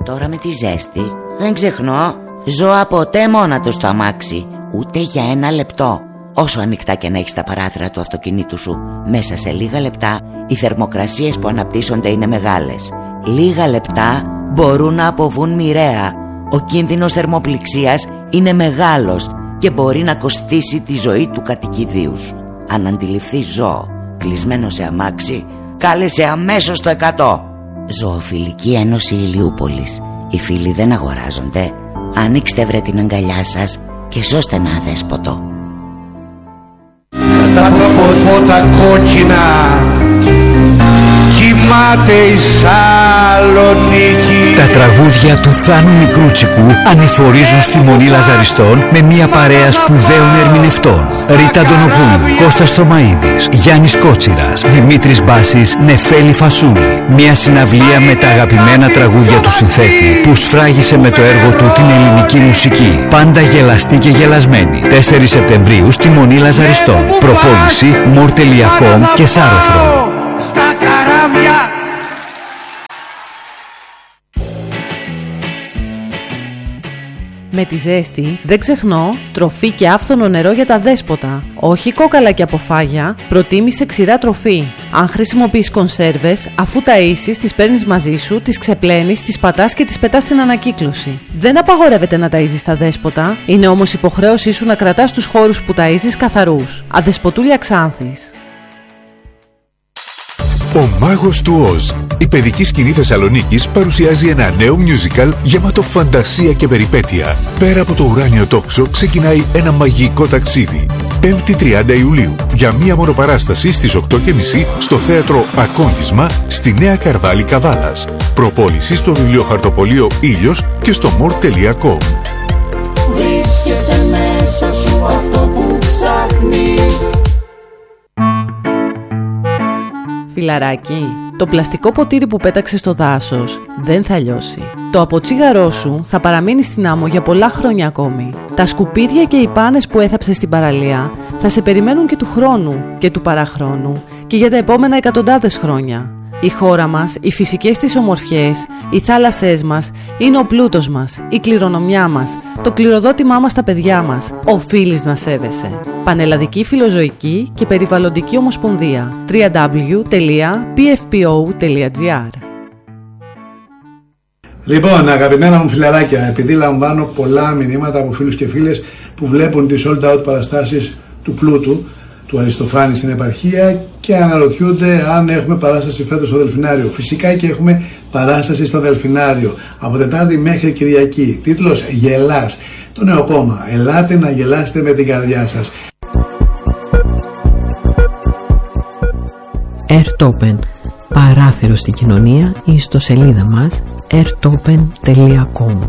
Τώρα με τη ζέστη δεν ξεχνώ ζώα ποτέ μόνα του στο αμάξι, ούτε για ένα λεπτό. Όσο ανοιχτά και να έχεις τα παράθυρα του αυτοκινήτου σου, μέσα σε λίγα λεπτά οι θερμοκρασίες που αναπτύσσονται είναι μεγάλες. Λίγα λεπτά μπορούν να αποβούν μοιραία. Ο κίνδυνος θερμοπληξίας είναι μεγάλος και μπορεί να κοστίσει τη ζωή του κατοικιδίου σου. Αν αντιληφθείς ζώο κλεισμένο σε αμάξι, κάλεσε αμέσως το 100. Ζωοφιλική Ένωση Ηλιούπολης. Οι φίλοι δεν αγοράζονται. Ανοίξτε βρε την αγκαλιά σας και σώστε ένα αδέσποτο. Κατά το φώτα κόκκινα κοιμάται η Σαλονίκη. Τα τραγούδια του Θάνου Μικρούτσικου ανηφορίζουν στη Μονή Λαζαριστών με μια παρέα σπουδαίων ερμηνευτών. Ρίτα Αντωνοπούλου, Κώστας Θωμαίδης, Γιάννης Κότσιρας, Δημήτρης Μπάσης, Νεφέλη Φασούλη. Μια συναυλία με τα αγαπημένα τραγούδια του συνθέτη που σφράγισε με το έργο του την ελληνική μουσική. Πάντα γελαστή και γελασμένη. 4 Σεπτεμβρίου στη Μονή Λαζαριστών. Προπόληση more.com και Σάρωθρο. Στα καράβια. Με τη ζέστη δεν ξεχνώ τροφή και άφθονο νερό για τα δέσποτα. Όχι κόκαλα και αποφάγια, προτίμησε ξηρά τροφή. Αν χρησιμοποιείς κονσέρβες, αφού ταΐσεις, τις παίρνεις μαζί σου, τις ξεπλένεις, τις πατάς και τις πετάς στην ανακύκλωση. Δεν απαγορεύεται να ταΐζεις τα δέσποτα, είναι όμως υποχρέωσή σου να κρατάς τους χώρους που ταΐζεις καθαρούς. Αδεσποτούλια Ξάνθης. Ο Μάγος του Οζ, η παιδική σκηνή Θεσσαλονίκης, παρουσιάζει ένα νέο musical γεμάτο φαντασία και περιπέτεια. Πέρα από το ουράνιο τόξο ξεκινάει ένα μαγικό ταξίδι. 5η 30 Ιουλίου, για μία μονοπαράσταση στις 8.30 στο θέατρο Ακόντισμα στη Νέα Καρδάλη Καβάλας. Προπόληση στο βιβλιοχαρτοπωλείο Ήλιος και στο more.com. Βρίσκεται μέσα σου αυτό που ψάχνεις. Φιλαράκι, το πλαστικό ποτήρι που πέταξε στο δάσος δεν θα λιώσει. Το αποτσίγαρό σου θα παραμείνει στην άμμο για πολλά χρόνια ακόμη. Τα σκουπίδια και οι πάνες που έθαψες στην παραλία θα σε περιμένουν και του χρόνου και του παραχρόνου και για τα επόμενα εκατοντάδες χρόνια. Η χώρα μας, οι φυσικές της ομορφιές, οι θάλασσές μας είναι ο πλούτος μας, η κληρονομιά μας, το κληροδότημά μας στα παιδιά μας. Οφείλεις να σέβεσαι. Πανελλαδική Φιλοζωική και Περιβαλλοντική Ομοσπονδία. www.pfpo.gr. Λοιπόν, αγαπημένα μου φιλαράκια, επειδή λαμβάνω πολλά μηνύματα από φίλους και φίλες που βλέπουν τις sold out παραστάσεις του Πλούτου, του Αριστοφάνη στην επαρχία και αναρωτιούνται αν έχουμε παράσταση φέτος στο Δελφινάριο. Φυσικά και έχουμε παράσταση στο Δελφινάριο από Τετάρτη μέχρι Κυριακή. Τίτλος «Γελάς». Το νέο κόμμα. Ελάτε να γελάσετε με την καρδιά σας. Airtopen. Παράθυρο στην κοινωνία ή στο σελίδα μας airtopen.com.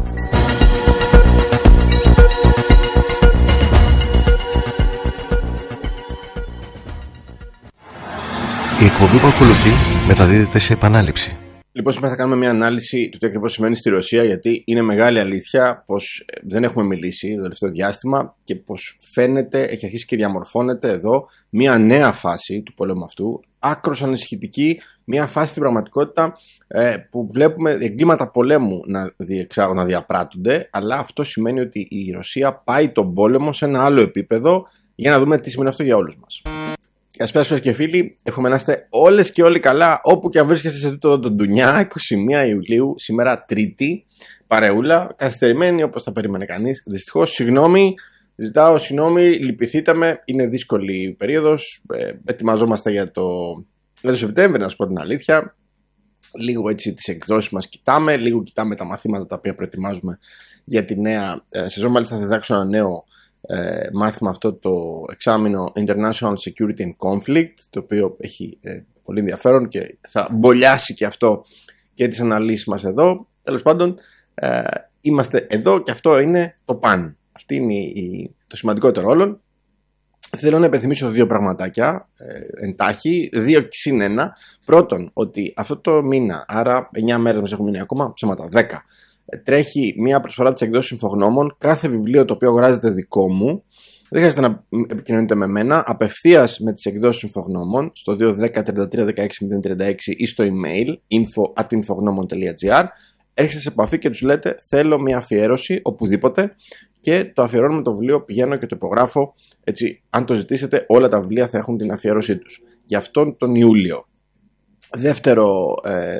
Η εκπομπή που ακολουθεί μεταδίδεται σε επανάληψη. Λοιπόν, σήμερα θα κάνουμε μια ανάλυση του τι ακριβώς σημαίνει στη Ρωσία, γιατί είναι μεγάλη αλήθεια πως δεν έχουμε μιλήσει το τελευταίο διάστημα και πως φαίνεται, έχει αρχίσει και διαμορφώνεται εδώ μια νέα φάση του πολέμου αυτού, άκρως ανησυχητική, μια φάση στην πραγματικότητα που βλέπουμε εγκλήματα πολέμου να διαπράττονται, αλλά αυτό σημαίνει ότι η Ρωσία πάει τον πόλεμο σε ένα άλλο επίπεδο, για να δούμε τι σημαίνει αυτό για όλους μας. Καλησπέρα σας και φίλοι, εύχομαι να είστε όλες και όλοι καλά όπου και αν βρίσκεστε σε τούτο τον Ντουνιά. 21 Ιουλίου, σήμερα Τρίτη, παρεούλα, καθυστερημένη όπως θα περίμενε κανείς. Δυστυχώς, ζητάω συγγνώμη, λυπηθείτε με, είναι δύσκολη η περίοδος, ετοιμαζόμαστε για το Σεπτέμβριο, να σας πω την αλήθεια. Λίγο έτσι τις εκδόσεις μας κοιτάμε, λίγο κοιτάμε τα μαθήματα τα οποία προετοιμάζουμε για τη νέα σεζόν. Μάλιστα θα διδάξω ένα νέο μάθημα, αυτό το εξάμηνο International Security and Conflict, το οποίο έχει πολύ ενδιαφέρον και θα μπολιάσει και αυτό και τις αναλύσεις μας εδώ. Τέλος πάντων, είμαστε εδώ και αυτό είναι το παν. Αυτή είναι το σημαντικότερο όλων. Θέλω να υπενθυμίσω δύο πραγματάκια εντάχει, 2+1. Πρώτον, ότι αυτό το μήνα, άρα 9 μέρες μας έχουν μείνει ακόμα, ψέματα, 10. Τρέχει μια προσφορά της εκδόσης Συμφογνώμων. Κάθε βιβλίο το οποίο αγοράζεται δικό μου, δεν χρειάζεται να επικοινωνείτε με μένα, απευθείας με τις εκδόσεις Συμφογνώμων στο 210-33-16-036 ή στο email info@infognomon.gr. έρχεστε σε επαφή και τους λέτε θέλω μια αφιέρωση οπουδήποτε και το αφιερώνουμε το βιβλίο, πηγαίνω και το υπογράφω. Έτσι, αν το ζητήσετε, όλα τα βιβλία θα έχουν την αφιέρωσή τους. Γι' αυτόν τον Ιούλιο. Δεύτερο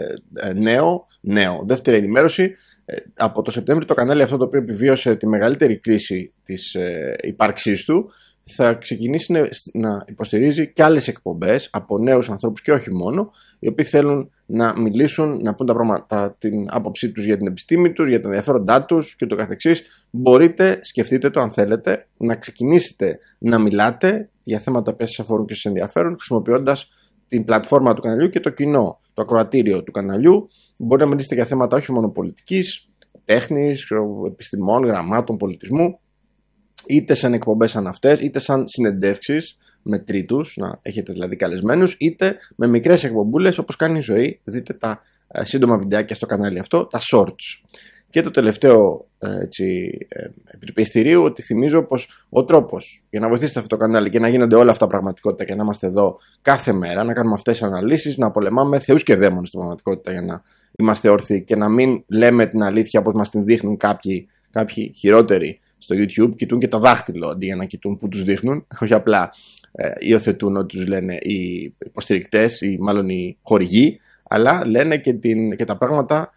δεύτερη ενημέρωση. Από το Σεπτέμβριο το κανάλι αυτό, το οποίο επιβίωσε τη μεγαλύτερη κρίση της ύπαρξής του, θα ξεκινήσει να υποστηρίζει και άλλες εκπομπές από νέους ανθρώπους και όχι μόνο, οι οποίοι θέλουν να μιλήσουν, να πούν τα πράγματα, την άποψή τους για την επιστήμη τους, για τα ενδιαφέροντά τους και το καθεξής. Μπορείτε, σκεφτείτε το αν θέλετε, να ξεκινήσετε να μιλάτε για θέματα που σας αφορούν και σας ενδιαφέρουν, χρησιμοποιώντας την πλατφόρμα του καναλιού και το κοινό, το ακροατήριο του καναλιού. Μπορείτε να μιλήσετε για θέματα όχι μόνο πολιτικής, τέχνης, επιστημών, γραμμάτων, πολιτισμού, είτε σαν εκπομπές σαν αυτές, είτε σαν συνεντεύξεις με τρίτους, να έχετε δηλαδή καλεσμένους, είτε με μικρές εκπομπούλες όπως κάνει η ζωή. Δείτε τα σύντομα βιντεάκια στο κανάλι αυτό, τα shorts. Και το τελευταίο επιπιστηρίου, ότι θυμίζω πως ο τρόπος για να βοηθήσετε αυτό το κανάλι και να γίνονται όλα αυτά πραγματικότητα και να είμαστε εδώ κάθε μέρα, να κάνουμε αυτές τις αναλύσεις, να πολεμάμε θεούς και δαίμονες στην πραγματικότητα για να είμαστε όρθιοι και να μην λέμε την αλήθεια όπως μας την δείχνουν κάποιοι χειρότεροι στο YouTube, κοιτούν και το δάχτυλο αντί για να κοιτούν που τους δείχνουν, όχι απλά υιοθετούν ό,τι τους λένε οι υποστηρικτές ή μάλλον οι χορηγοί, αλλά λένε και τα πράγματα,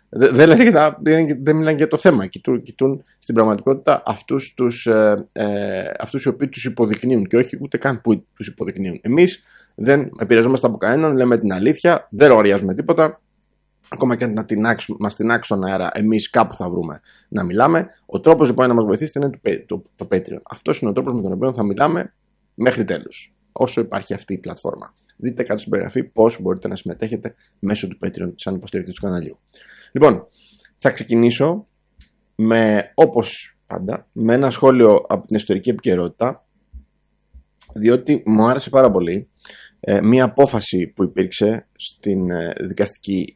δεν μιλάνε για το θέμα, κοιτούν στην πραγματικότητα αυτούς οι οποίοι τους υποδεικνύουν και όχι ούτε καν που τους υποδεικνύουν. Εμείς δεν επηρεαζόμαστε από κανέναν, λέμε την αλήθεια, δεν λογαριάζουμε τίποτα. Ακόμα και να μας τεινάξει στον αέρα, εμείς κάπου θα βρούμε να μιλάμε. Ο τρόπος λοιπόν να μας βοηθήσετε είναι το Patreon. Αυτός είναι ο τρόπος με τον οποίο θα μιλάμε μέχρι τέλους, όσο υπάρχει αυτή η πλατφόρμα. Δείτε κάτω στην περιγραφή πώς μπορείτε να συμμετέχετε μέσω του Patreon σαν υποστηρικτής του καναλιού. Λοιπόν, θα ξεκινήσω όπως πάντα, με ένα σχόλιο από την ιστορική επικαιρότητα, διότι μου άρεσε πάρα πολύ μία απόφαση που υπήρξε στην δικαστική,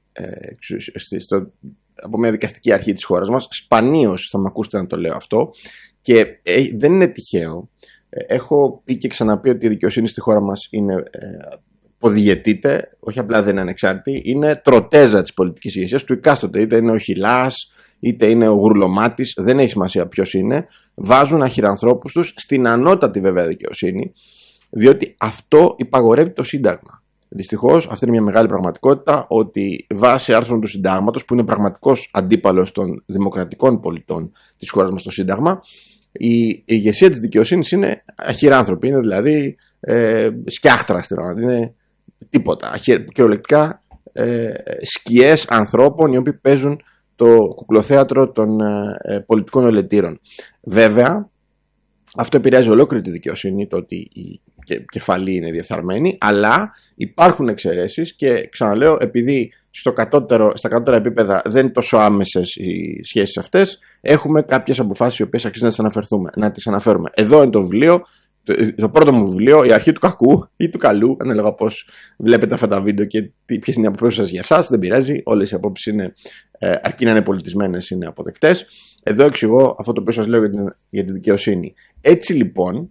από μια δικαστική αρχή της χώρας μας. Σπανίως θα με ακούσετε να το λέω αυτό και δεν είναι τυχαίο. Έχω πει και ξαναπεί ότι η δικαιοσύνη στη χώρα μας είναι ποδηγετείται, όχι απλά δεν είναι ανεξάρτητη, είναι τροτέζα της πολιτικής ηγεσίας του εκάστοτε, είτε είναι ο Χιλάς, είτε είναι ο Γουρλωμάτης, δεν έχει σημασία ποιος είναι, βάζουν αχυρανθρώπους τους στην ανώτατη βέβαια δικαιοσύνη, διότι αυτό υπαγορεύει το Σύνταγμα. Δυστυχώς αυτή είναι μια μεγάλη πραγματικότητα, ότι βάσει άρθρων του Συντάγματος, που είναι πραγματικός αντίπαλος των δημοκρατικών πολιτών της χώρας μας στο Σύνταγμα, η ηγεσία της δικαιοσύνης είναι αχυράνθρωπη, είναι δηλαδή σκιάχτρα στην Ελλάδα, είναι τίποτα. Κυριολεκτικά σκιές ανθρώπων οι οποίοι παίζουν το κουκλοθέατρο των πολιτικών ελετήρων. Βέβαια, αυτό επηρεάζει ολόκληρη τη δικαιοσύνη, το ότι η κεφαλή είναι διεφθαρμένη, αλλά υπάρχουν εξαιρέσεις και ξαναλέω, επειδή στα κατώτερα επίπεδα δεν είναι τόσο άμεσες οι σχέσεις αυτές, έχουμε κάποιες αποφάσεις οι οποίες αξίζει να τις αναφέρουμε. Εδώ είναι το βιβλίο, το πρώτο μου βιβλίο, Η Αρχή του Κακού ή του Καλού, ανάλογα πώς βλέπετε αυτά τα βίντεο και ποιες είναι οι απόψεις σας για εσάς, δεν πειράζει, όλες οι απόψεις είναι, αρκεί να είναι πολιτισμένες, είναι αποδεκτές. Εδώ εξηγώ αυτό το οποίο σας λέω για τη δικαιοσύνη. Έτσι λοιπόν,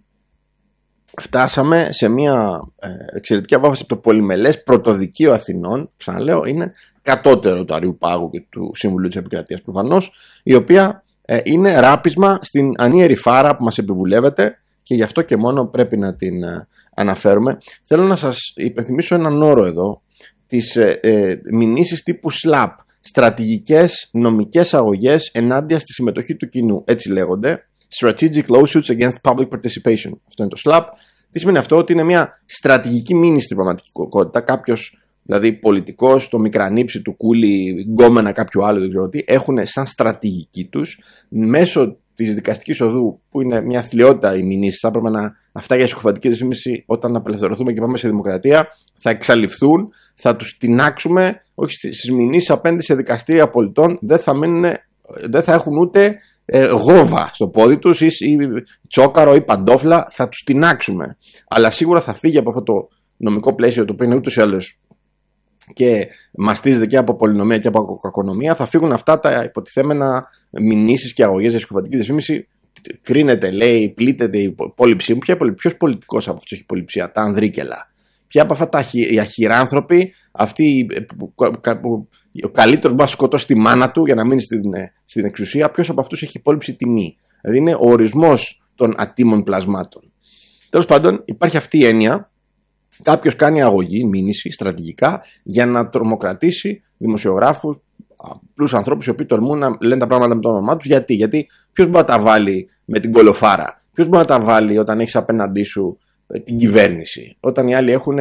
φτάσαμε σε μια εξαιρετική απόφαση από το πολυμελές Πρωτοδικείο Αθηνών, ξαναλέω, είναι κατώτερο του Αριού Πάγου και του Συμβουλίου της Επικρατείας προφανώς, η οποία είναι ράπισμα στην ανίερη φάρα που μας επιβουλεύεται και γι' αυτό και μόνο πρέπει να την αναφέρουμε. Θέλω να σας υπενθυμίσω έναν όρο εδώ, τις μηνύσεις τύπου SLAP, στρατηγικές νομικές αγωγές ενάντια στη συμμετοχή του κοινού, έτσι λέγονται. Strategic Lawsuits Against Public Participation. Αυτό είναι το SLAP. Τι σημαίνει αυτό? Ότι είναι μια στρατηγική μήνυση στην πραγματικότητα. Κάποιος, δηλαδή πολιτικός, το μικρανύψι του κούλι, γκόμενα κάποιου άλλου, δεν ξέρω τι, έχουν σαν στρατηγική τους μέσω της δικαστικής οδού, που είναι μια θλιότητα η μηνύση. Θα έπρεπε αυτά για συκοφαντική δυσφήμιση, όταν απελευθερωθούμε και πάμε σε δημοκρατία, θα εξαλειφθούν, θα τους τινάξουμε, όχι στις μηνύσεις απέναντι σε δικαστήρια πολιτών, δεν θα έχουν ούτε γόβα στο πόδι τους ή τσόκαρο ή παντόφλα, θα τους τινάξουμε. Αλλά σίγουρα θα φύγει από αυτό το νομικό πλαίσιο, το οποίο είναι ούτως ή άλλως και μαστίζεται και από πολυνομία και από κακονομία. Θα φύγουν αυτά τα υποτιθέμενα μηνύσεις και αγωγές για συκοφαντική δυσφήμιση. Κρίνεται, λέει, πλήττεται η υπόλοιψή μου. Ποιος πολιτικός από αυτούς έχει υπολοιψία? Τα ανδρίκελα. Ποια από αυτά οι αχυράνθρωποι, αυτοί που ο καλύτερος μπορεί να σκοτώσει τη μάνα του για να μείνει στην εξουσία. Ποιος από αυτούς έχει υπόλοιψη τιμή? Δηλαδή είναι ο ορισμός των ατίμων πλασμάτων. Τέλος πάντων, υπάρχει αυτή η έννοια. Κάποιος κάνει αγωγή, μήνυση, στρατηγικά, για να τρομοκρατήσει δημοσιογράφους, απλούς ανθρώπους οι οποίοι τολμούν να λένε τα πράγματα με το όνομά τους. Γιατί ποιος μπορεί να τα βάλει με την κολοφάρα? Ποιος μπορεί να τα βάλει όταν έχεις απέναντί σου την κυβέρνηση? Όταν οι άλλοι έχουν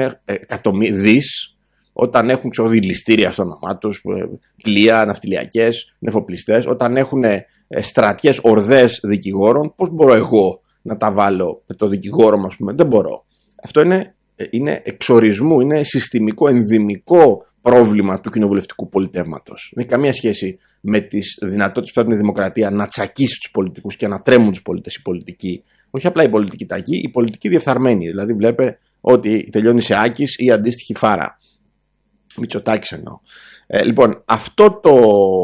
δις, όταν έχουν δηληστήρια στο όνομά τους, πλοία, ναυτιλιακές, νεφοπλιστές, όταν έχουν στρατιές ορδές δικηγόρων, πώς μπορώ εγώ να τα βάλω με το δικηγόρο μας? Δεν μπορώ. Αυτό είναι εξορισμού, είναι συστημικό, ενδυμικό πρόβλημα του κοινοβουλευτικού πολιτεύματος. Δεν έχει καμία σχέση με τις δυνατότητες που θα την δημοκρατία να τσακίσει τους πολιτικούς και να τρέμουν τους πολίτες οι πολιτικοί. Όχι απλά η πολιτική ταγή, η πολιτική διεφθαρμένη. Δηλαδή, βλέπε ότι τελειώνει σε Άκης ή αντίστοιχη φάρα. Μητσοτάκης εννοώ. Λοιπόν, αυτό το.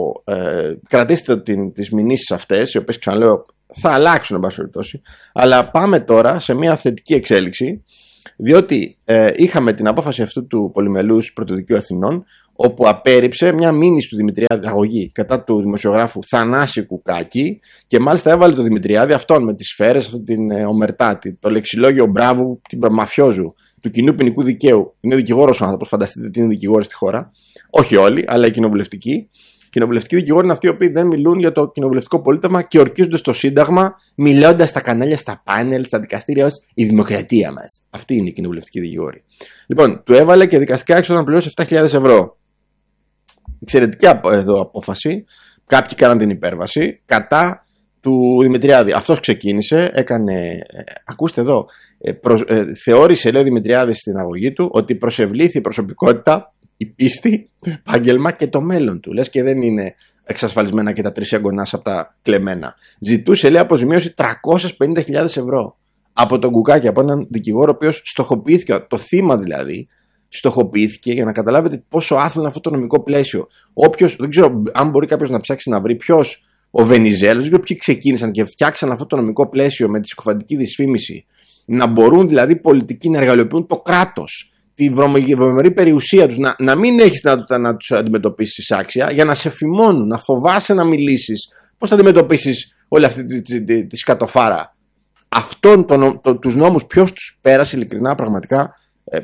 Κρατήστε τις μηνύσεις αυτές, οι οποίες ξαναλέω θα αλλάξουν, εν πάση περιπτώσει. Αλλά πάμε τώρα σε μια θετική εξέλιξη. Διότι είχαμε την απόφαση αυτού του Πολυμελούς Πρωτοδικείου Αθηνών, όπου απέρριψε μια μήνυση του Δημητριάδη, αγωγή κατά του δημοσιογράφου Θανάση Κουκάκη, και μάλιστα έβαλε το Δημητριάδη αυτόν με τις σφαίρες, αυτή την ομερτάτη, το λεξιλόγιο μπράβου, την μαφιόζου του κοινού ποινικού δικαίου. Είναι δικηγόρος ο άνθρωπος, φανταστείτε τι είναι δικηγόροι στη χώρα. Όχι όλοι, αλλά οι κοινοβουλευτικοί. Κοινοβουλευτικοί δικηγόροι είναι αυτοί οι οποίοι δεν μιλούν για το κοινοβουλευτικό πολίτευμα και ορκίζονται στο Σύνταγμα, μιλώντας στα κανάλια, στα πάνελ, στα δικαστήρια ως η δημοκρατία μας. Αυτοί είναι οι κοινοβουλευτικοί δικηγόροι. Λοιπόν, του έβαλε και δικαστικά έξοδα να πληρώσει 7.000 ευρώ. Εξαιρετική εδώ απόφαση. Κάποιοι κάναν την υπέρβαση κατά του Δημητριάδη. Αυτός ξεκίνησε, έκανε. Ακούστε εδώ. Θεώρησε, λέει ο Δημητριάδης στην αγωγή του, ότι προσευλήθη η προσωπικότητα, η πίστη, το επάγγελμα και το μέλλον του. Λες και δεν είναι εξασφαλισμένα και τα 3 εγγονάς από τα κλεμμένα. Ζητούσε, λέει, αποζημίωση 350.000 ευρώ από τον Κουκάκη, από έναν δικηγόρο ο οποίος στοχοποιήθηκε, το θύμα δηλαδή, στοχοποιήθηκε, για να καταλάβετε πόσο άθλιο είναι αυτό το νομικό πλαίσιο. Όποιος, δεν ξέρω αν μπορεί κάποιος να ψάξει να βρει ποιος, ο Βενιζέλος, δεν ξέρω ποιοι ξεκίνησαν και φτιάξαν αυτό το νομικό πλαίσιο με τη συκοφαντική δυσφήμιση, να μπορούν δηλαδή πολιτικοί να εργαλειοποιούν το κράτος, τη βρωμερή περιουσία τους, να μην έχεις δυνατότητα να τους αντιμετωπίσεις άξια, για να σε φημώνουν, να φοβάσαι να μιλήσεις. Πώς θα αντιμετωπίσεις όλη αυτή τη σκατοφάρα? Αυτόν τους νόμους ποιος τους πέρασε ειλικρινά, πραγματικά,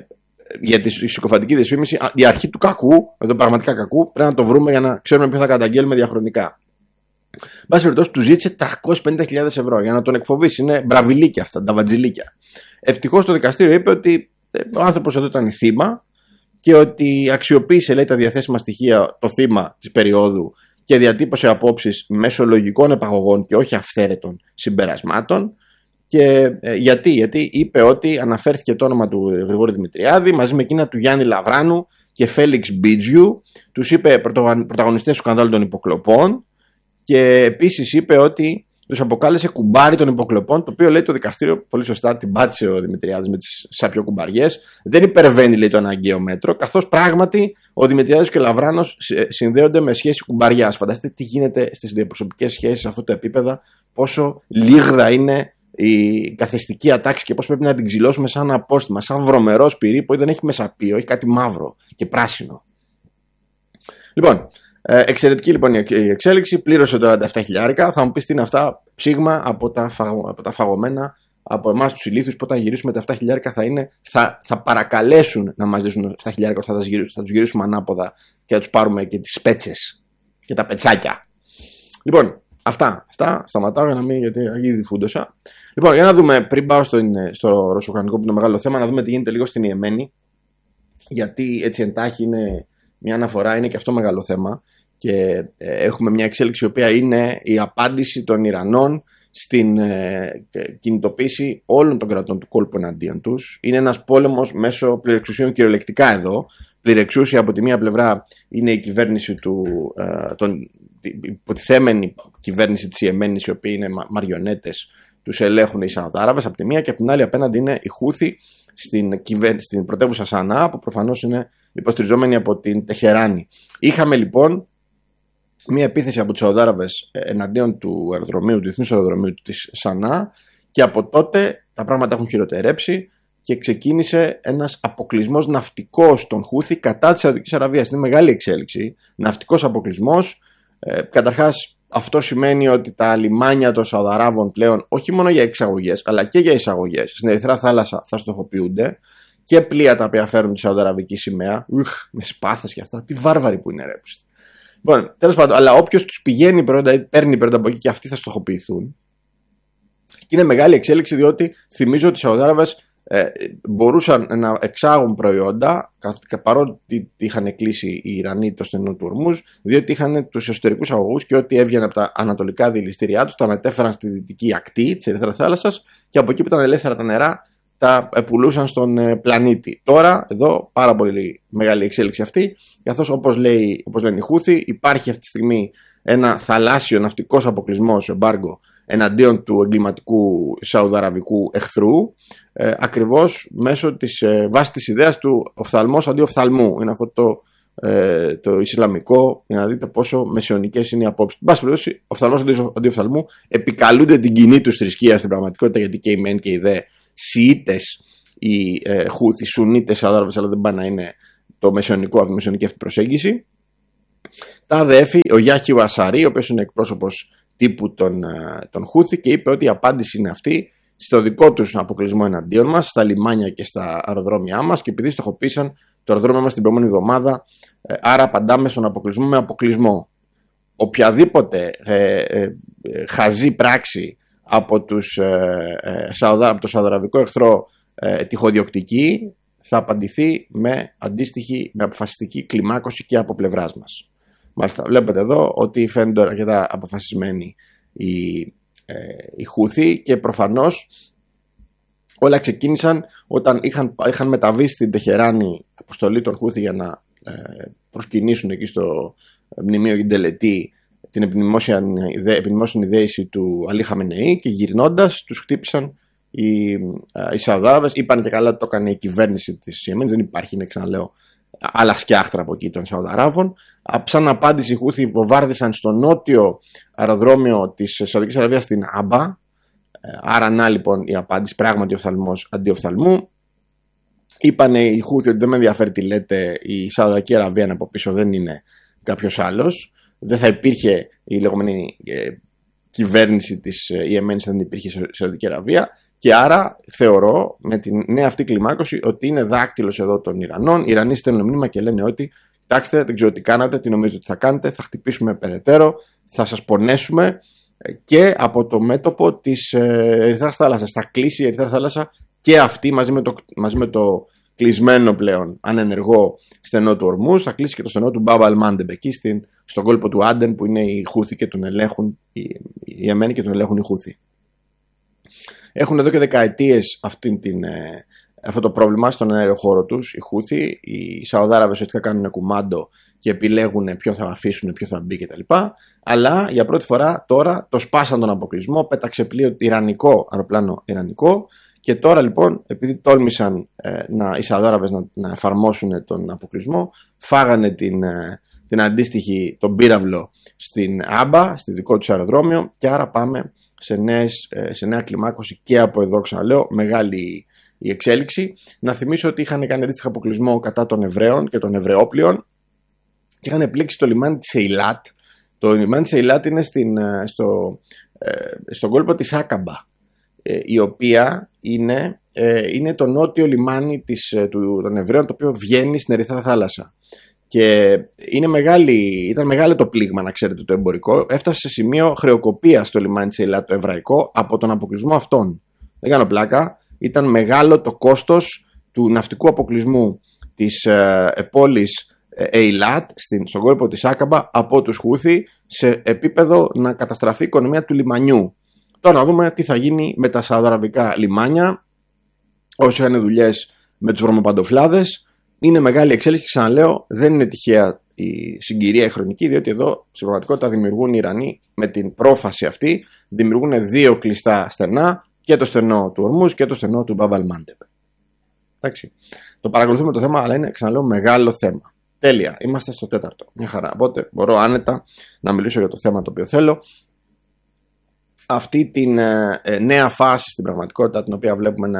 για τη συκοφαντική δυσφήμιση? Η αρχή του κακού, το πραγματικά κακού, πρέπει να το βρούμε για να ξέρουμε ποιο θα καταγγέλουμε διαχρονικά. Μπας περιπτώσει, του ζήτησε 350.000 ευρώ για να τον εκφοβήσει. Είναι μπραβιλίκια αυτά, τα βατζιλίκια. Ευτυχώς το δικαστήριο είπε ότι ο άνθρωπος εδώ ήταν θύμα και ότι αξιοποίησε, λέει, τα διαθέσιμα στοιχεία το θύμα της περίοδου και διατύπωσε απόψεις μέσω λογικών επαγωγών και όχι αυθαίρετων συμπερασμάτων. Και γιατί είπε ότι αναφέρθηκε το όνομα του Γρηγόρη Δημητριάδη μαζί με εκείνα του Γιάννη Λαβράνου και Φέλιξ Μπίτζιου. Τους είπε πρωταγωνιστές του σκανδάλου των υποκλοπών και επίσης είπε ότι τους αποκάλεσε κουμπάρι των υποκλοπών, το οποίο, λέει, το δικαστήριο πολύ σωστά την πάτησε ο Δημητριάδης με τις σαπιοκουμπαριές. Δεν υπερβαίνει, λέει, το αναγκαίο μέτρο, καθώς πράγματι ο Δημητριάδης και ο Λαβράνος συνδέονται με σχέση κουμπαριάς. Φανταστείτε τι γίνεται στις διαπροσωπικές σχέσεις σε αυτό το επίπεδο, πόσο λίγδα είναι η καθεστική ατάξη και πώς πρέπει να την ξυλώσουμε σαν απόστημα, σαν βρωμερό σπυρί που δεν έχει μεσαπείο, έχει κάτι μαύρο και πράσινο. Λοιπόν, εξαιρετική λοιπόν η εξέλιξη. Πλήρωσε τώρα τα 7.000. Θα μου πεις τι είναι αυτά? Ψήγμα από τα φαγωμένα από εμάς τους ηλίθιους, που όταν γυρίσουμε τα 7.000 θα παρακαλέσουν να μας δώσουν 7.000 όταν θα τους γυρίσουμε ανάποδα και θα τους πάρουμε και τις πέτσες και τα πετσάκια. Λοιπόν, αυτά σταματάω για να μην, γιατί ήδη φούντωσα. Λοιπόν, για να δούμε, πριν πάω στο ρωσο-ουκρανικό που είναι το μεγάλο θέμα, να δούμε τι γίνεται λίγο στην Ιεμένη, γιατί έτσι εντάχει είναι μια αναφορά, είναι και αυτό μεγάλο θέμα. Και έχουμε μια εξέλιξη η οποία είναι η απάντηση των Ιρανών στην κινητοποίηση όλων των κρατών του κόλπου εναντίον τους. Είναι ένας πόλεμος μέσω πληρεξουσίων, κυριολεκτικά εδώ. Πληρεξούσια από τη μία πλευρά είναι η κυβέρνηση η υποτιθέμενη κυβέρνηση της Ιεμένης, οι οποίοι είναι μαριονέτες, τους ελέγχουν οι Σαουδάραβες από τη μία, και από την άλλη απέναντι είναι οι Χούθοι στην πρωτεύουσα Σανά, που προφανώς είναι υποστηριζόμενοι από την Τεχεράνη. Είχαμε λοιπόν μία επίθεση από τους Σαουδάραβες εναντίον του διεθνούς αεροδρομίου της Σανά, και από τότε τα πράγματα έχουν χειροτερέψει και ξεκίνησε ένας αποκλεισμός ναυτικός των Χούθη κατά της Σαουδικής Αραβίας. Είναι μεγάλη εξέλιξη. Ναυτικός αποκλεισμός. Καταρχάς, αυτό σημαίνει ότι τα λιμάνια των Σαουδαράβων πλέον, όχι μόνο για εξαγωγές, αλλά και για εισαγωγές, στην Ερυθρά θάλασσα θα στοχοποιούνται και πλοία τα οποία φέρουν τη Σαουδαραβική σημαία. Με σπάθες και αυτά. Τι βάρβαροι που είναι, ρε. Λοιπόν, τέλος πάντων, αλλά όποιος τους πηγαίνει προϊόντα ή παίρνει προϊόντα από εκεί και αυτοί θα στοχοποιηθούν. Και είναι μεγάλη εξέλιξη, διότι θυμίζω ότι οι Σαουδάραβες μπορούσαν να εξάγουν προϊόντα παρότι είχαν κλείσει οι Ιρανοί το στενό του Ορμούζ, διότι είχαν τους εσωτερικούς αγωγούς και ό,τι έβγαινε από τα ανατολικά δηληστήριά τους τα μετέφεραν στη δυτική ακτή της Ερυθράς θάλασσας και από εκεί που ήταν ελεύθερα τα νερά τα πουλούσαν στον πλανήτη. Τώρα, εδώ, πάρα πολύ μεγάλη εξέλιξη αυτή, καθώς όπως λένε οι Χούθη, υπάρχει αυτή τη στιγμή ένα θαλάσσιο ναυτικός αποκλεισμός, εμπάργκο, εναντίον του εγκληματικού σαουδαραβικού εχθρού, ακριβώς μέσω της βάσης της ιδέας του οφθαλμός αντί οφθαλμού. Είναι αυτό το Ισλαμικό, για να δείτε πόσο μεσαιωνικές είναι οι απόψεις. Μπας περιπτώσει, οφθαλμός αντί οφθαλμού επικαλούνται την κοινή τους θρησκεία στην πραγματικότητα, γιατί και οι μεν και οι δε Σιήτες, οι Χούθοι, Σουνίτες, Σαουδάραβες, αλλά δεν πάνε να είναι το μεσαιωνικό, αυτή η μεσαιωνική αυτή προσέγγιση. Τα αδέφη, ο Γιάχι Βασαρί, ο οποίος είναι εκπρόσωπος τύπου των Χούθη, και είπε ότι η απάντηση είναι αυτή, στο δικό τους αποκλεισμό εναντίον μας, στα λιμάνια και στα αεροδρόμια μας, και επειδή στοχοποίησαν το αεροδρόμιο μας την προηγούμενη εβδομάδα, άρα απαντάμε στον αποκλεισμό με αποκλεισμό. Οποιαδήποτε χαζή πράξη από το σαουδαραβικό εχθρό τυχοδιοκτική θα απαντηθεί με αντίστοιχη, με αποφασιστική κλιμάκωση και από πλευράς μας. Μάλιστα, βλέπετε εδώ ότι φαίνονται αρκετά αποφασισμένοι οι Χούθοι, και προφανώς όλα ξεκίνησαν όταν είχαν μεταβεί στην Τεχεράνη αποστολή των Χούθη για να προσκυνήσουν εκεί στο μνημείο Γιντελετή την επινημόσυνη δέηση του Αλή Χαμενεή, και γυρνώντας τους χτύπησαν οι Σαουδάραβες. Είπαν και καλά ότι το έκανε η κυβέρνηση της Ιεμένης, δεν υπάρχει, είναι, ξαναλέω, άλλα σκιάχτρα από εκεί των Σαουδαράβων. Σαν απάντηση οι Χούθοι βομβάρδισαν στο νότιο αεροδρόμιο της Σαουδικής Αραβίας στην Άμπα. Άρα να λοιπόν η απάντηση, πράγματι οφθαλμός αντί οφθαλμού. Είπανε οι Χούθοι ότι δεν με ενδιαφέρει τι λέτε, η Σαουδική Αραβία είναι από πίσω, δεν είναι κάποιος άλλος. Δεν θα υπήρχε η λεγόμενη κυβέρνηση της Ιεμένης, δεν υπήρχε η Σαουδική Αραβία. Και άρα θεωρώ με την νέα αυτή κλιμάκωση ότι είναι δάκτυλος εδώ των Ιρανών. Οι Ιρανοί στέλνουν μήνυμα και λένε ότι κοιτάξτε, δεν ξέρω τι κάνατε, τι νομίζετε ότι θα κάνετε, θα χτυπήσουμε περαιτέρω, θα σας πονέσουμε, και από το μέτωπο της Ερυθράς θάλασσας. Θα κλείσει η Ερυθρά θάλασσα και αυτή μαζί με το κλεισμένο πλέον ανενεργό στενό του Ορμούζ, θα κλείσει και το στενό του Μπάμπ Αλ-Μάντεμπ εκεί στον κόλπο του Άντεν, που είναι οι Χούθοι και τον ελέγχουν οι Εμένοι και τον ελέγχουν οι Χούθοι. Έχουν εδώ και δεκαετίες αυτό το πρόβλημα στον αέριο χώρο τους οι Χούθοι. Οι Σαουδάραβες ουσιαστικά κάνουν κουμάντο και επιλέγουν ποιον θα αφήσουν, ποιον θα μπει κτλ. Αλλά για πρώτη φορά τώρα το σπάσαν τον αποκλεισμό, πέταξε πλοίο αεροπλάνο ιρανικό, και τώρα λοιπόν, επειδή τόλμησαν οι Σαουδάραβες να εφαρμόσουν τον αποκλεισμό, φάγανε την αντίστοιχη, τον πύραυλο στην Άμπα, στη δικό τους αεροδρόμιο, και άρα πάμε σε νέα κλιμάκωση και από εδώ, ξαναλέω, μεγάλη η εξέλιξη. Να θυμίσω ότι είχαν κάνει αντίστοιχο αποκλεισμό κατά των Εβραίων και των Εβραιόπλοιων και είχαν πλήξει το λιμάνι της Ειλάτ. Το λιμάνι της Ειλάτ είναι στον κόλπο της Άκαμπα, η οποία είναι το νότιο λιμάνι των Εβραίων, το οποίο βγαίνει στην Ερυθρά θάλασσα. Και ήταν μεγάλο το πλήγμα, να ξέρετε, το εμπορικό. Έφτασε σε σημείο χρεοκοπία στο λιμάνι της Ειλάτ το εβραϊκό από τον αποκλεισμό αυτών. Δεν κάνω πλάκα. Ήταν μεγάλο το κόστος του ναυτικού αποκλεισμού της πόλης Ειλάτ στον κόλπο της Άκαμπα από τους Χούθη, σε επίπεδο να καταστραφεί η οικονομία του λιμανιού. Τώρα να δούμε τι θα γίνει με τα σαουδαραβικά λιμάνια, όσο είναι δουλειές με τους βρωμοπαντοφλάδες. Είναι μεγάλη εξέλιξη, ξαναλέω, δεν είναι τυχαία η συγκυρία η χρονική, διότι εδώ στην πραγματικότητα δημιουργούν οι Ιρανοί με την πρόφαση αυτή, δημιουργούν δύο κλειστά στενά, και το στενό του Ορμούζ και το στενό του Μπάμπ Αλ-Μάντεμπ. Εντάξει. Το παρακολουθούμε το θέμα, αλλά είναι, ξαναλέω, μεγάλο θέμα. Τέλεια. Είμαστε στο 4ο. Μια χαρά. Οπότε μπορώ άνετα να μιλήσω για το θέμα το οποίο θέλω. Αυτή την νέα φάση στην πραγματικότητα, την οποία βλέπουμε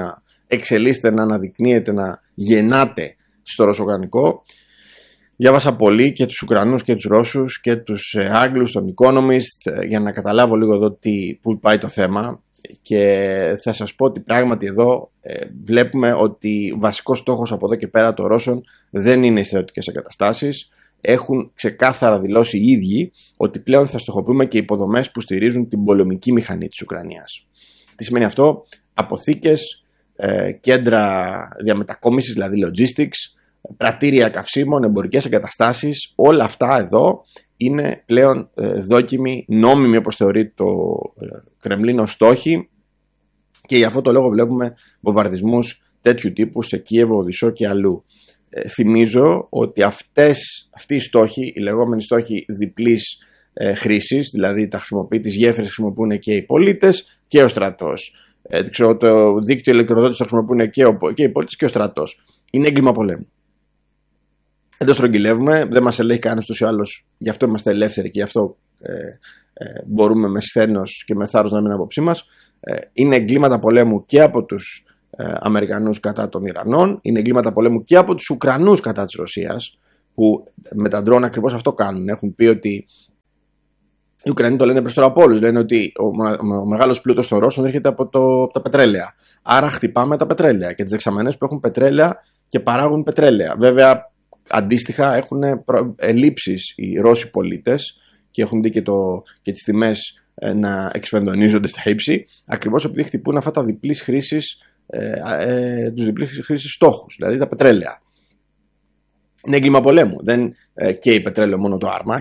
εξελίσσεται, να αναδεικνύεται, να γεννάται στο ρωσοκρανικό. Διάβασα πολύ και τους Ουκρανούς και τους Ρώσους και τους Άγγλους, τον Economist, για να καταλάβω λίγο εδώ πού πάει το θέμα, και θα σας πω ότι πράγματι εδώ βλέπουμε ότι βασικός στόχος από εδώ και πέρα των Ρώσων δεν είναι οι στρατιωτικές εγκαταστάσεις. Έχουν ξεκάθαρα δηλώσει οι ίδιοι ότι πλέον θα στοχοποιούμε και υποδομές που στηρίζουν την πολεμική μηχανή της Ουκρανίας. Τι σημαίνει αυτό? Αποθήκες, κέντρα διαμετακόμισης, δηλαδή logistics, πρατήρια καυσίμων, εμπορικές εγκαταστάσεις, όλα αυτά εδώ είναι πλέον δόκιμοι, νόμιμοι όπως θεωρεί το Κρεμλίνο στόχοι, και για αυτό το λόγο βλέπουμε βομβαρδισμούς τέτοιου τύπου σε Κίεβο, Οδυσσό και αλλού. Θυμίζω ότι αυτοί οι στόχοι, οι λεγόμενοι στόχοι διπλής χρήσης, δηλαδή τις γέφυρες χρησιμοποιούν και οι πολίτες και ο στρατός. Το δίκτυο ηλεκτροδότησης το χρησιμοποιούν και οι πολίτες και ο στρατός. Είναι έγκλημα πολέμου. Δεν το στρογγυλεύουμε, δεν μας ελέγχει κανένας τους ή άλλους, γι' αυτό είμαστε ελεύθεροι και γι' αυτό μπορούμε με σθένος και με θάρρος να μην απόψη μας. Είναι εγκλήματα πολέμου και από τους Αμερικανούς κατά των Ιρανών, είναι εγκλήματα πολέμου και από τους Ουκρανούς κατά της Ρωσίας, που με τα ντρόν ακριβώς αυτό κάνουν. Έχουν πει ότι οι Ουκρανοί το λένε προς τώρα από όλους. Λένε ότι ο μεγάλος πλούτος των Ρώσων έρχεται από τα πετρέλαια. Άρα χτυπάμε τα πετρέλαια και τις δεξαμενές που έχουν πετρέλαια και παράγουν πετρέλαια. Βέβαια, αντίστοιχα έχουν ελλείψεις οι Ρώσοι πολίτες και έχουν δει και τις τιμές να εξφενδονίζονται στα ύψη, ακριβώς επειδή χτυπούν αυτά τα διπλής χρήσης, τους διπλής χρήσης στόχους, δηλαδή τα πετρέλαια. Είναι έγκλημα πολέμου. Δεν καίει πετρέλαιο μόνο το άρμα,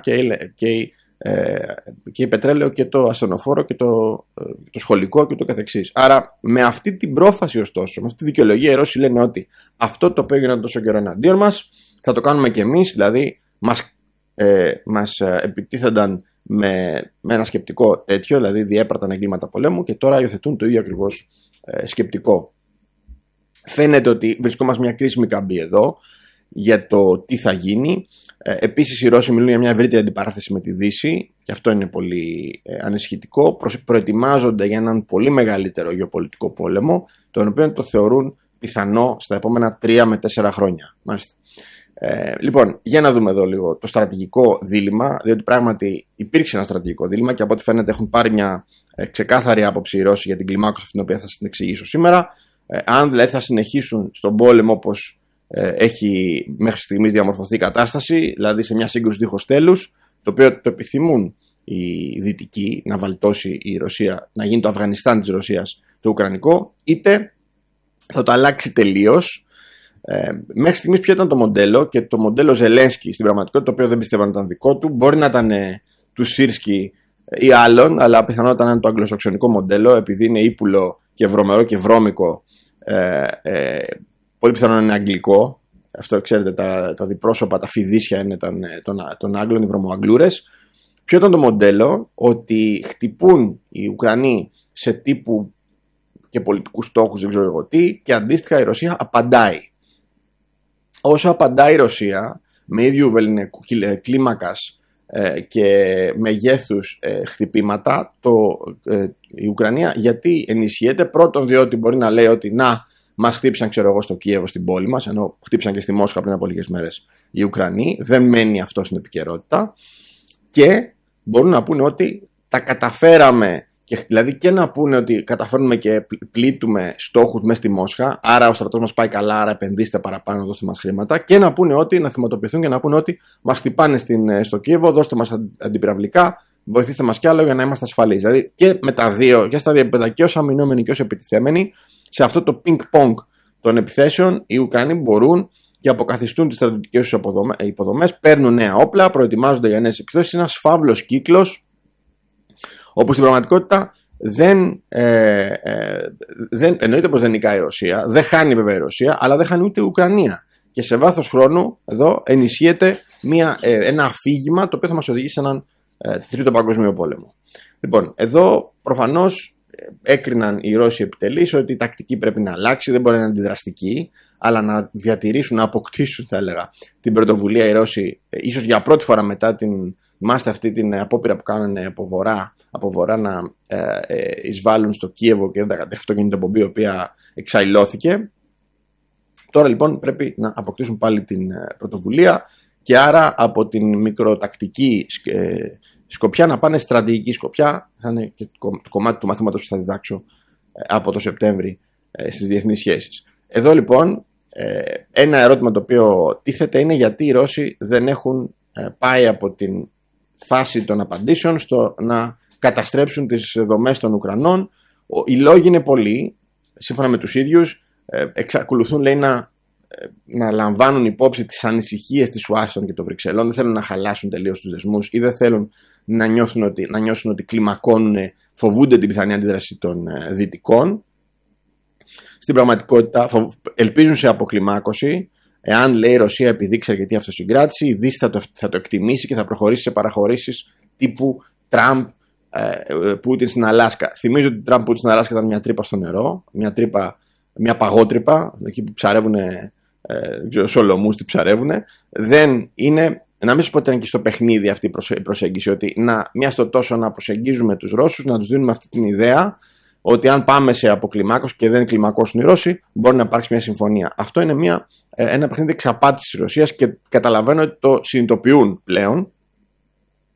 και πετρέλαιο και το ασθενοφόρο και το σχολικό και το καθεξής. Άρα με αυτή την πρόφαση, ωστόσο, με αυτή τη δικαιολογία, οι Ρώσοι λένε ότι αυτό το οποίο έγινε τόσο καιρό εναντίον μας θα το κάνουμε και εμείς, δηλαδή μας επιτίθενταν με ένα σκεπτικό τέτοιο, δηλαδή διέπραταν εγκλήματα πολέμου, και τώρα υιοθετούν το ίδιο ακριβώς σκεπτικό. Φαίνεται ότι βρισκόμαστε μια κρίσιμη καμπή εδώ για το τι θα γίνει. Επίσης οι Ρώσοι μιλούν για μια ευρύτερη αντιπαράθεση με τη Δύση, και αυτό είναι πολύ ανησυχητικό. Προετοιμάζονται για έναν πολύ μεγαλύτερο γεωπολιτικό πόλεμο, τον οποίο το θεωρούν πιθανό στα επόμενα 3 με 4 χρόνια. Μάλιστα. Λοιπόν, για να δούμε εδώ λίγο το στρατηγικό δίλημμα, διότι πράγματι υπήρξε ένα στρατηγικό δίλημμα και από ό,τι φαίνεται έχουν πάρει μια ξεκάθαρη άποψη οι Ρώσοι για την κλιμάκωση αυτή, την οποία θα σας την εξηγήσω σήμερα. Αν δηλαδή θα συνεχίσουν στον πόλεμο όπως έχει μέχρι στιγμής διαμορφωθεί η κατάσταση, δηλαδή σε μια σύγκρουση δίχως τέλους, το οποίο το επιθυμούν οι Δυτικοί, να βαλτώσει η Ρωσία, να γίνει το Αφγανιστάν της Ρωσίας το Ουκρανικό, είτε θα το αλλάξει τελείως. Μέχρι στιγμής ποιο ήταν το μοντέλο, και το μοντέλο Ζελένσκι στην πραγματικότητα, το οποίο δεν πιστεύαν ήταν δικό του, μπορεί να ήταν του Σίρσκι ή άλλων, αλλά πιθανότατα να είναι το αγγλοσαξονικό μοντέλο, επειδή είναι ύπουλο και βρωμερό και βρώμικο, πολύ πιθανό να είναι αγγλικό. Αυτό ξέρετε, τα διπρόσωπα, τα φιδίσια είναι των Άγγλων, οι βρωμοαγγλούρες. Ποιο ήταν το μοντέλο? Ότι χτυπούν οι Ουκρανοί σε τύπου και πολιτικούς στόχους, δεν ξέρω εγώ τι, και αντίστοιχα η Ρωσία απαντάει. Όσο απαντάει η Ρωσία με ίδιου κλίμακας και μεγέθους χτυπήματα, η Ουκρανία γιατί ενισχύεται? Πρώτον, διότι μπορεί να λέει ότι μας χτύπησαν, ξέρω εγώ, στο Κίεβο, στην πόλη μας, ενώ χτύπησαν και στη Μόσχα πριν από λίγες μέρες οι Ουκρανοί. Δεν μένει αυτό στην επικαιρότητα. Και μπορούν να πούνε ότι τα καταφέραμε, και δηλαδή και να πούνε ότι καταφέρνουμε και πλήττουμε στόχους μέσα στη Μόσχα, άρα ο στρατός μας πάει καλά, άρα επενδύστε παραπάνω, δώστε μας χρήματα, και να πούνε ότι, να θυματοποιηθούν και να πούνε ότι μας χτυπάνε στο Κίεβο, δώστε μας αντιπυραυλικά, βοηθήστε μας κι άλλο για να είμαστε ασφαλείς. Δηλαδή και με τα δύο, και στα δύο επίπεδα, και ως αμυνόμενοι και ως επιτιθέμενοι, σε αυτό το ping-pong των επιθέσεων, οι Ουκρανοί μπορούν και αποκαθιστούν τις στρατιωτικές τους υποδομές, παίρνουν νέα όπλα, προετοιμάζονται για νέες επιθέσεις. Είναι ένας φαύλος κύκλος, όπου στην πραγματικότητα δεν εννοείται πως δεν νικάει η Ρωσία, δεν χάνει βέβαια η Ρωσία, αλλά δεν χάνει ούτε η Ουκρανία. Και σε βάθος χρόνου εδώ ενισχύεται ένα αφήγημα το οποίο θα μας οδηγήσει σε έναν τρίτο παγκόσμιο πόλεμο. Λοιπόν, εδώ προφανώς έκριναν οι Ρώσοι επιτελείς ότι η τακτική πρέπει να αλλάξει, δεν μπορεί να είναι αντιδραστική, αλλά να διατηρήσουν, να αποκτήσουν, θα έλεγα, την πρωτοβουλία οι Ρώσοι, ίσως για πρώτη φορά μετά Θυμάστε αυτή την απόπειρα που κάνανε από βορρά να εισβάλλουν στο Κίεβο και δεν τα αυτοκινητοπομπή, η οποία εξαϊλώθηκε. Τώρα λοιπόν πρέπει να αποκτήσουν πάλι την πρωτοβουλία και άρα από την μικροτακτική σκοπιά να πάνε στρατηγική σκοπιά. Θα είναι και το κομμάτι του μαθήματος που θα διδάξω από το Σεπτέμβρη στις διεθνείς σχέσεις. Εδώ λοιπόν ένα ερώτημα το οποίο τίθεται είναι γιατί οι Ρώσοι δεν έχουν πάει από την φάση των απαντήσεων στο να καταστρέψουν τις δομές των Ουκρανών. Οι λόγοι είναι πολλοί, σύμφωνα με τους ίδιους. Εξακολουθούν, λέει, να λαμβάνουν υπόψη τις ανησυχίες της Ουάσιγκτον και των Βρυξελών. Δεν θέλουν να χαλάσουν τελείως τους δεσμούς ή δεν θέλουν να νιώσουν ότι κλιμακώνουν, φοβούνται την πιθανή αντίδραση των Δυτικών. Στην πραγματικότητα ελπίζουν σε αποκλιμάκωση. Εάν, λέει, η Ρωσία επιδείξει αρκετή αυτοσυγκράτηση, η Δύση θα το εκτιμήσει και θα προχωρήσει σε παραχωρήσεις τύπου Τραμπ, Πούτιν στην Αλάσκα. Θυμίζω ότι Τραμπ, Πούτιν στην Αλάσκα ήταν μια τρύπα στο νερό, μια παγότρυπα, εκεί που ψαρεύουν Σολομούς, τι ψαρεύουν. Δεν είναι, να μην σου πω ότι είναι και στο παιχνίδι αυτή η προσέγγιση, ότι μια στο τόσο να προσεγγίζουμε τους Ρώσους, να τους δίνουμε αυτή την ιδέα ότι αν πάμε σε αποκλιμάκωση και δεν κλιμακώσουν οι Ρώσοι, μπορεί να υπάρξει μια συμφωνία. Αυτό είναι ένα παιχνίδι εξαπάτησης της Ρωσίας και καταλαβαίνω ότι το συνειδητοποιούν πλέον.